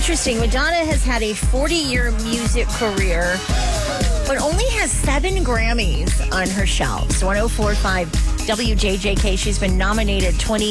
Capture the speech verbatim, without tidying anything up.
interesting. Madonna has had a forty-year music career, but only has seven Grammys on her shelves. one oh four point five W J J K. She's been nominated twenty